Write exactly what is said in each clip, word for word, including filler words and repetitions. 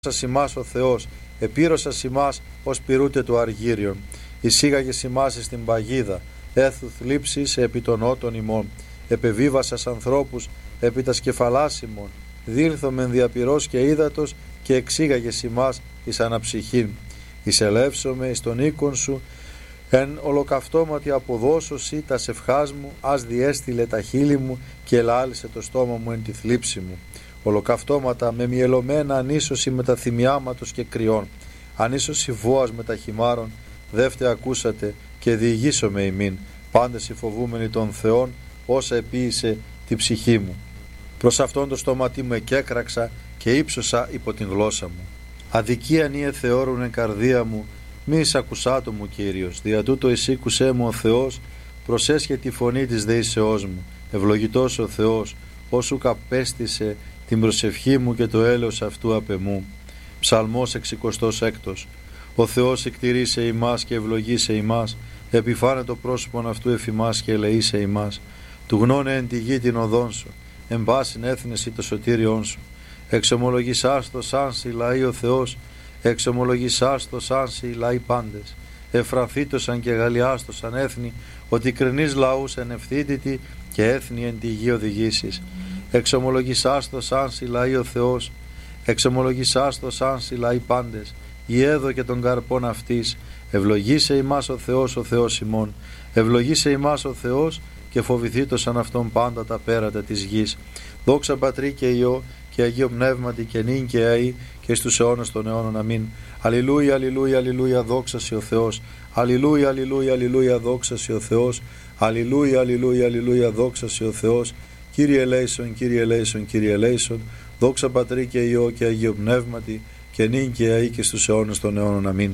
Σας ημάς ο Θεός, επήρωσας ημάς ως πυρούτε του αργύριον, εισήγαγες ημάς εις την παγίδα, έθου θλίψης επί των ότων ημών, επεβίβασας ανθρώπους επί τα σκεφαλάς ημών, δήλθομεν διαπυρός και ύδατος και εξήγαγες ημάς εις αναψυχήν, εισελεύσομαι εις τον οίκον σου, εν ολοκαυτώματι αποδώσωση τα σευχάς μου, ας διέστειλε τα χείλη μου και ελάλησε το στόμα μου εν τη θλίψη μου. Ολοκαυτώματα με μυελωμένα ανίσωση με τα θυμιάματος και κρυών, ανίσωση βόας με τα χυμάρων, δεύτε ακούσατε και διηγήσομαι ημίν, πάντες οι φοβούμενοι των Θεών, όσα επίησε τη ψυχή μου. Προς αυτόν το στόματί μου εκέκραξα και ύψωσα υπό την γλώσσα μου. Αδικίαν ή εθεώρουν εν καρδία μου, μη εισακουσάτο μου Κύριος, δια τούτο εισήκουσέ μου ο Θεός, προσέσχε τη φωνή της δεήσεώς μου, ευλογητός ο Θεός, όσου καπέστησε την προσευχή μου και το έλεος αυτού απ' εμού. Ψαλμός εξηκοστός έκτος. Ο Θεός εκτηρήσε ημάς και ευλογήσε ημάς, επιφάνε το πρόσωπον αυτού εφημάς και ελεήσε ημάς. Του γνώνε εν τη γη την οδόν σου, εν πάσιν έθνεση το σωτήριόν σου. Εξομολογησάς το σαν σοι λαοί ο Θεός, εξομολογησάς το σαν σοι λαοί πάντες. Εφραθήτωσαν και γαλλιάστοσαν έθνη, ότι κρινείς λαούς εν ευθύτητη και έθνη εν τη γη οδηγήσεις. Εξομολογησάς το σαν σοι λαοί ο Θεός, εξομολογησάς το σαν σοι λαοί πάντες, η έδω και των καρπών αυτής, ευλογήσε ημάς ο Θεός ο Θεός ημών, ευλογήσε ημάς ο Θεός και φοβηθήτωσαν αυτόν πάντα τα πέρατα της γης. Δόξα Πατρί και Υιό και Αγίο Πνεύματι και νυν και αεί και στους αιώνας των αιώνων. Αμήν. Αλληλούια, αλληλούια, αλληλούια, δόξα σοι ο Θεός. Αλληλούια, αλληλούια, αλληλούια, δόξα σοι ο Θεός. Αλληλούια, αλληλούια, αλληλούια, δόξα σοι ο Θεός. Κύριε ελέησον, Κύριε ελέησον, Κύριε ελέησον, δόξα Πατρί και Υιό και Αγίο Πνεύματι και νυν και αεί και στους αιώνας των αιώνων. Αμήν.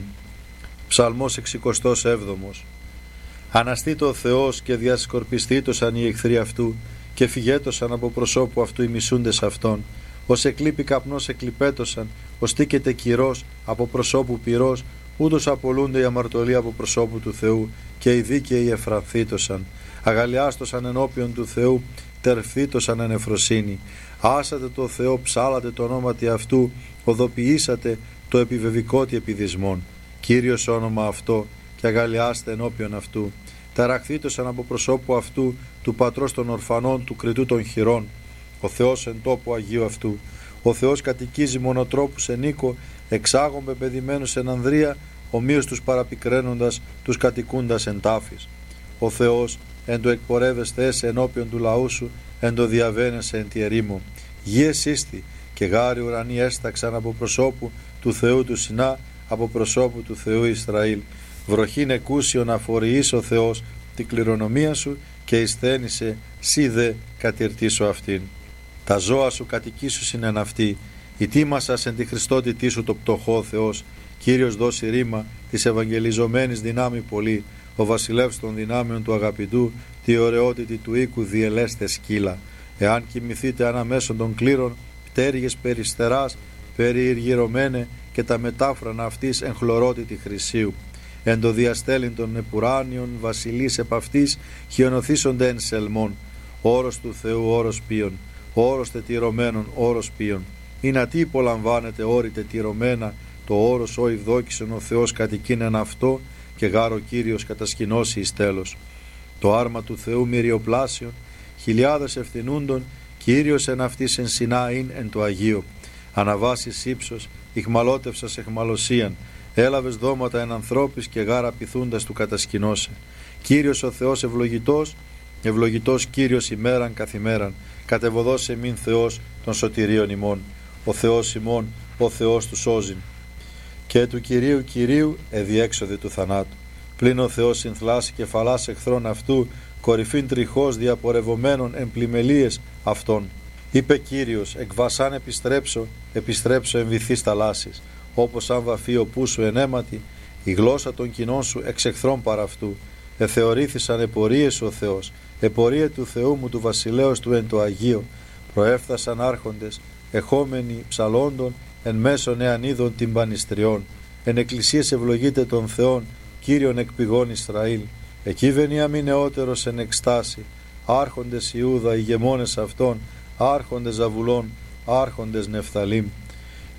Ψαλμός εξηκοστός έβδομος. Αναστήτω ο Θεός και διασκορπιστήτωσαν οι εχθροί αυτού και φυγέτωσαν από προσώπου αυτού οι μισούντες αυτών. Ως εκλείπει καπνός εκλειπέτωσαν, ως τίκεται κυρός από προσώπου πυρός, ούτως απολούνται οι αμαρτωλοί από προσώπου του Θεού και οι δίκαιοι εφραθήτωσαν. Αγαλιάστοσαν ενώπιον του Θεού, τερφθήτωσαν εν εφροσύνη. Άσατε το Θεό, ψάλατε το ονόματι αυτού, οδοποιήσατε το επιβεβικότι επιδισμόν. Κύριος όνομα αυτό και αγαλιάστε ενώπιον αυτού. Ταραχθήτωσαν από προσώπου αυτού, του πατρός των ορφανών, του κριτού των χειρών. Ο Θεός εν τόπου Αγίου αυτού. Ο Θεός κατοικίζει μονοτρόπους εν οίκο, εξάγων πεπαιδημένους εν ανδρεία, ομοίως τους παραπικραίνοντας, τους κατοικούντας εν τάφης. Ο Θεός εν το εκπορεύεστε έσαι ενώπιον του λαού σου, εν το διαβαίνεσαι εν τη ερήμο. Γη εσύστη και γάρι ουρανοί έσταξαν από προσώπου του Θεού του Σινά, από προσώπου του Θεού Ισραήλ. Βροχήν εκούσιον αφοριείς ο Θεός την κληρονομία σου και εισθένησε σύ δε κατηρτήσω αυτήν. Τα ζώα σου κατοικήσουσιν εν αυτή, η τίμασας εν τη Χριστότητή σου το πτωχό Θεός. Κύριος δώσει ρήμα της ευαγγελιζομένης δυνάμει πολύ, ο βασιλεύς των δυνάμεων του αγαπητού, τη ωραιότητη του οίκου διελέστε σκύλα. Εάν κοιμηθείτε αναμέσων των κλήρων, πτέρυγες περιστεράς, περιηργυρωμένε και τα μετάφρανα αυτής εν χλωρότητη χρυσίου. Εν το διαστέλιν των επουράνιων βασιλείς επ' αυτής χιονοθήσονται εν σελμών. Όρος του Θεού όρος ποιον, όρος τετυρωμένων όρος ποιον. Ή να τι υπολαμβάνετε όρη τετυρωμένα, το όρος ο ευδόκησον ο Θεός κατοικήν εν αυτό και γάρο Κύριος κατασκηνώσει εις τέλος. Το άρμα του Θεού μυριοπλάσιον, χιλιάδες ευθυνούντων, Κύριος εν αυτής εν συνάειν εν το Αγίο. Αναβάσεις ύψος, ηχμαλώτευσας εχμαλωσίαν, έλαβες δώματα εν ανθρώπης και γάρα πειθούντας του κατασκηνώσε. Κύριος ο Θεός ευλογητός, ευλογητός Κύριος ημέραν καθημέραν, κατεβοδώσε μην Θεός των σωτηρίων ημών. Ο Θεός ημών, ο Θεός του σώζειν. Και του Κυρίου Κυρίου εδιέξοδε του θανάτου. Πλην ο Θεός συνθλάσει κεφαλάς εχθρών αυτού, κορυφήν τριχώς διαπορευομένων εν πλημελίες αυτών. Είπε Κύριος, εκ βασάν επιστρέψω, επιστρέψω εν βυθείς θαλάσσης. Όπως αν βαφεί ο πούσου εν αίματι, η γλώσσα των κοινών σου εξ εχθρών παρά αυτού. Εθεωρήθησαν επορίες ο Θεός, επορία του Θεού μου του βασιλέως του εν το Αγίο. Προέφθασαν άρχοντες, εχόμενοι ψαλόντων, εν μέσων εανίδων τυμπανιστριών. Εν εκκλησίες ευλογείται των Θεών, Κύριον εκ πηγών Ισραήλ. Εκεί Βενιαμίν νεότερος εν εκστάση, άρχοντες Ιούδα, ηγεμόνες αυτών, άρχοντες Ζαβουλών, άρχοντες Νεφθαλήμ.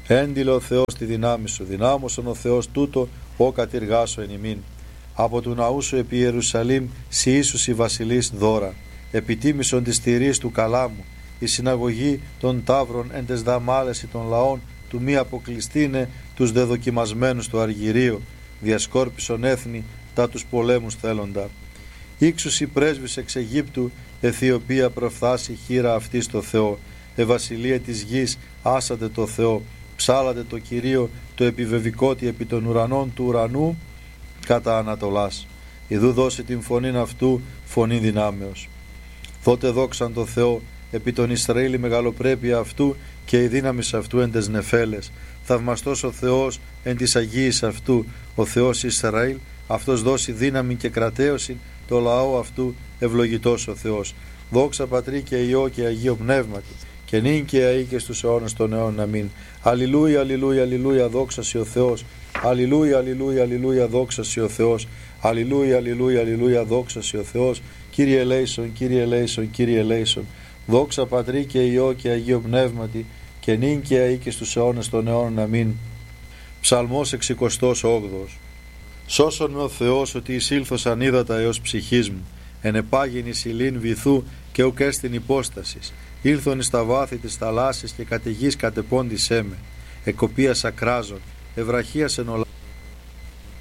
Έντιλε ο Θεός τη δυνάμει σου, δυνάμωσον ο Θεός τούτο, ο κατηργάσω εν ημίν. Από του ναού σου επί Ιερουσαλήμ, σοι ίσους η βασιλείς δώρα. Επιτίμησον της θηρής του καλάμου, η συναγωγή των ταύρων εν τες δαμάλεση των λαών, του μη αποκλειστήνε τους δεδοκιμασμένους του αργυρίου, διασκόρπισον έθνη τα τους πολέμους θέλοντα. Ήξους η πρέσβης εξ Αιγύπτου, Αιθιοπία προφθάσει χείρα αυτή στο Θεό. Ευασιλεία της γης, άσατε το Θεό, ψάλατε το Κυρίο, το επιβεβικότι επί των ουρανών του ουρανού κατά Ανατολάς. Ιδού δώσει την φωνήν αυτού, φωνή δυνάμεως. Τότε δόξαν το Θεό επί τον Ισραήλ η μεγαλοπρέπεια αυτού και η δύναμη αυτού εν τες νεφέλες. Θαυμαστός ο Θεός εν της Αγίης αυτού, ο Θεός Ισραήλ, αυτός δώσει δύναμη και κρατέωση το λαό αυτού, ευλογητός ο Θεός. Δόξα Πατρί και Υιό και Αγίο Πνεύματι, και νυν και αεί και στους αιώνας των αιώνων. Αμήν. Αλληλούια, αλληλούια, αλληλούια, δόξα σοι ο Θεός. Αλληλούια, αλληλούια, αλληλούια, δόξα σοι ο Θεός. Αλληλούια, αλληλούια, αλληλούια, δόξα σοι ο Θεός. Κύριε ελέησον, Κύριε ελέησον, Κύριε ελέησον. Δόξα Πατρί και Υιό και Αγίο Πνεύματι, και νυν και αεί και στους αιώνας των αιώνων. Αμήν. Ψαλμός εξηκοστός όγδοος. Σώσον με ο Θεός ότι εισήλθωσαν ύδατα έως ψυχής μου, ενεπάγην εις ηλίν βυθού και ουκ έστιν υπόστασης. Ήλθον εις τα βάθη της θαλάσσης και κατ' γης κατεπώντησέ με. Εκοπίας ακράζων, ευραχίασεν ο